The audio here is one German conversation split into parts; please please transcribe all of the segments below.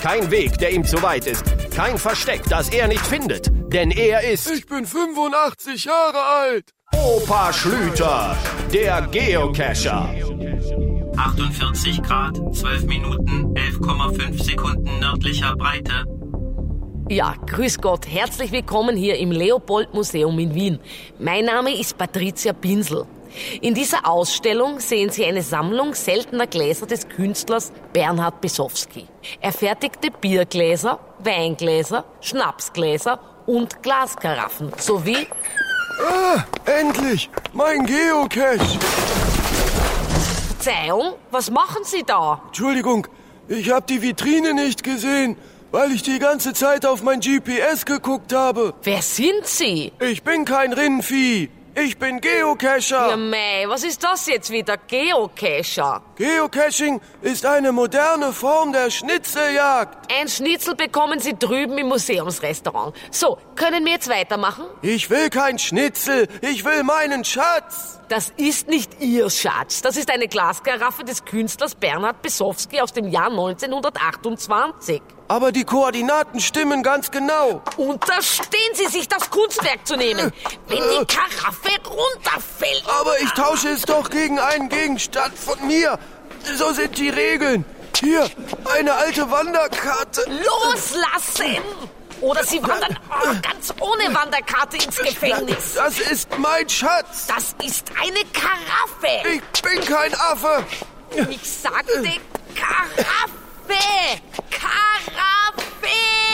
Kein Weg, der ihm zu weit ist. Kein Versteck, das er nicht findet. Denn er ist... Ich bin 85 Jahre alt. Opa Schlüter, der Geocacher. 48 Grad, 12 Minuten, 11,5 Sekunden nördlicher Breite. Ja, grüß Gott, herzlich willkommen hier im Leopold-Museum in Wien. Mein Name ist Patricia Pinsel. In dieser Ausstellung sehen Sie eine Sammlung seltener Gläser des Künstlers Bernhard Besowski. Er fertigte Biergläser, Weingläser, Schnapsgläser und Glaskaraffen sowie... Ah, endlich! Mein Geocache! Verzeihung, was machen Sie da? Entschuldigung, ich habe die Vitrine nicht gesehen, weil ich die ganze Zeit auf mein GPS geguckt habe. Wer sind Sie? Ich bin kein Rindvieh. Ich bin Geocacher. Ja mei, was ist das jetzt wieder? Geocacher? Geocaching ist eine moderne Form der Schnitzeljagd. Ein Schnitzel bekommen Sie drüben im Museumsrestaurant. So, können wir jetzt weitermachen? Ich will kein Schnitzel, ich will meinen Schatz. Das ist nicht Ihr Schatz. Das ist eine Glaskaraffe des Künstlers Bernhard Besowski aus dem Jahr 1928. Aber die Koordinaten stimmen ganz genau. Unterstehen Sie sich, das Kunstwerk zu nehmen, wenn die Karaffe runterfällt. Aber ich tausche es doch gegen einen Gegenstand von mir. So sind die Regeln. Hier, eine alte Wanderkarte. Loslassen! Oder Sie wandern ganz ohne Wanderkarte ins Gefängnis. Das ist mein Schatz. Das ist eine Karaffe. Ich bin kein Affe. Ich sagte Karaffe. Karaffe!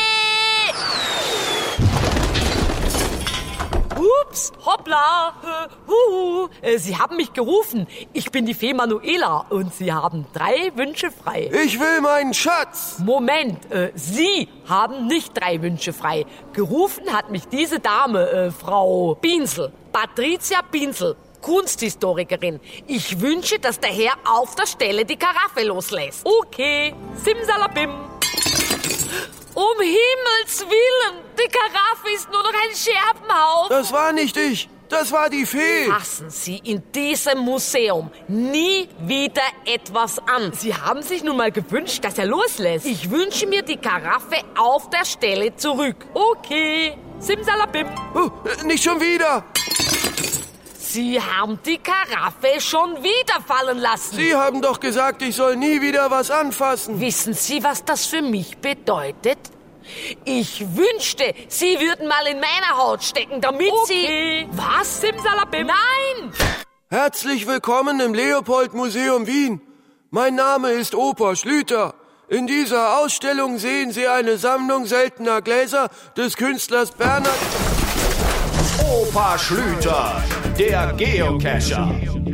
Ups, hoppla. Sie haben mich gerufen. Ich bin die Fee Manuela und Sie haben 3 Wünsche frei. Ich will meinen Schatz. Moment, Sie haben nicht 3 Wünsche frei. Gerufen hat mich diese Dame, Frau Pinsel, Patricia Pinsel, Kunsthistorikerin. Ich wünsche, dass der Herr auf der Stelle die Karaffe loslässt. Okay, simsalabim. Um Himmels Willen, die Karaffe ist nur noch ein Scherbenhaufen. Das war nicht ich, das war die Fee. Fassen Sie in diesem Museum nie wieder etwas an. Sie haben sich nun mal gewünscht, dass er loslässt. Ich wünsche mir die Karaffe auf der Stelle zurück. Okay, simsalabim. Oh, nicht schon wieder. Sie haben die Karaffe schon wieder fallen lassen. Sie haben doch gesagt, ich soll nie wieder was anfassen. Wissen Sie, was das für mich bedeutet? Ich wünschte, Sie würden mal in meiner Haut stecken, damit Sie... Was, Simsalabim? Nein! Herzlich willkommen im Leopold-Museum Wien. Mein Name ist Opa Schlüter. In dieser Ausstellung sehen Sie eine Sammlung seltener Gläser des Künstlers Bernhard... Opa Schlüter, der Geocacher.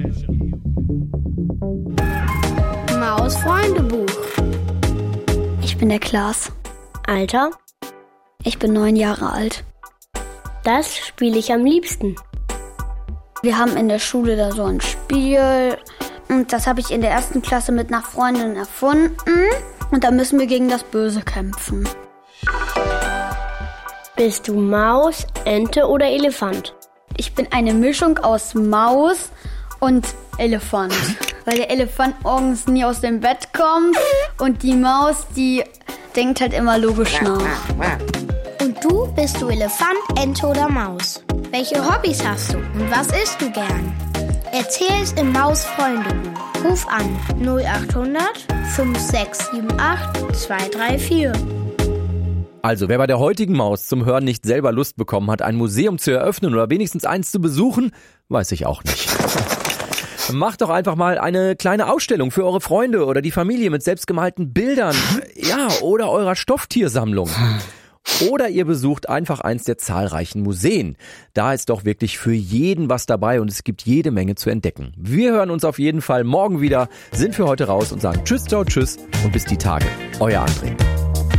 Maus-Freundebuch. Ich bin der Klaas. Alter? Ich bin 9 Jahre alt. Das spiele ich am liebsten. Wir haben in der Schule da so ein Spiel. Und das habe ich in der 1. Klasse mit einer Freundin erfunden. Und da müssen wir gegen das Böse kämpfen. Bist du Maus, Ente oder Elefant? Ich bin eine Mischung aus Maus und Elefant. Weil der Elefant morgens nie aus dem Bett kommt und die Maus, die denkt halt immer logisch nach. Und du, bist du Elefant, Ente oder Maus? Welche Hobbys hast du und was isst du gern? Erzähl's im Maus-Freundebuch. Ruf an 0800 5678 234. Also, wer bei der heutigen Maus zum Hören nicht selber Lust bekommen hat, ein Museum zu eröffnen oder wenigstens eins zu besuchen, weiß ich auch nicht. Macht doch einfach mal eine kleine Ausstellung für eure Freunde oder die Familie mit selbstgemalten Bildern. Ja, oder eurer Stofftiersammlung. Oder ihr besucht einfach eins der zahlreichen Museen. Da ist doch wirklich für jeden was dabei und es gibt jede Menge zu entdecken. Wir hören uns auf jeden Fall morgen wieder, sind für heute raus und sagen Tschüss, ciao, tschüss und bis die Tage. Euer André.